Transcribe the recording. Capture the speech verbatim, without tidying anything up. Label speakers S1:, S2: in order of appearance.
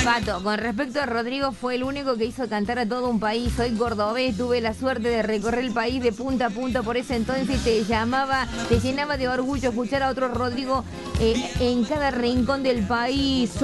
S1: Pato, con respecto a Rodrigo, fue el único que hizo cantar a todo un país. Soy cordobés, tuve la suerte de recorrer el país de punta a punta, por ese entonces te llamaba, te llenaba de orgullo escuchar a otro Rodrigo eh, en cada rincón del país.